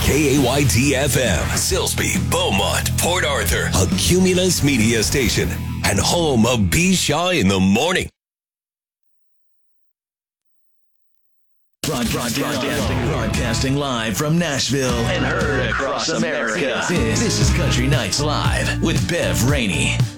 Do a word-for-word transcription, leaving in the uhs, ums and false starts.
K A Y T F M, Silsbee, Beaumont, Port Arthur, a Cumulus media station, and home of B. Shaw in the Morning. Broadcasting, broadcasting, broadcasting live from Nashville and heard across America. This, this is Country Nights Live with Bev Rainey.